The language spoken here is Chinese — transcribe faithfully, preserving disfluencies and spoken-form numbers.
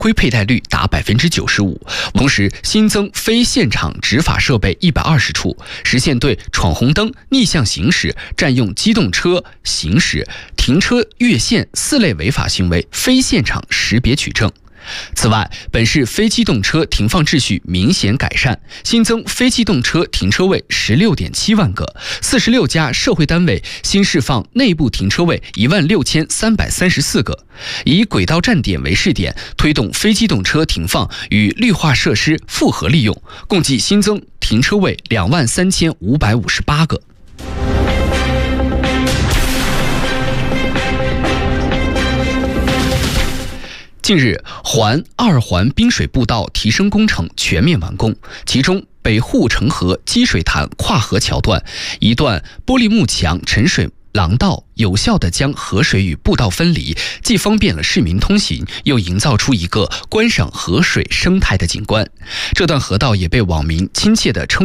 规配带率达百分之九十五。同时，新增非现场执法设备一百二十处，实现对闯红灯、逆向行驶、占用机动车行驶、停车越线四类违法行为非现场识别取证。此外，本市非机动车停放秩序明显改善，新增非机动车停车位 十六点七万个，四十六家社会单位新释放内部停车位一万六千三百三十四个，以轨道站点为试点，推动非机动车停放与绿化设施复合利用，共计新增停车位两万三千五百五十八个。近日，环二环滨水步道提升工程全面完工，其中北护城河积水潭跨河桥段一段玻璃幕墙沉水廊道有效地将河水与步道分离，既方便了市民通行，又营造出一个观赏河水生态的景观。这段河道也被网民亲切地称